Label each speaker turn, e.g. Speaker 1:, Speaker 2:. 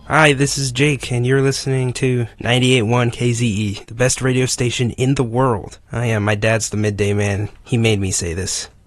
Speaker 1: Hi, this is Jake, and you're listening to 98.1 KZE, the best radio station in the world. I am. My dad's the midday man. He made me say this.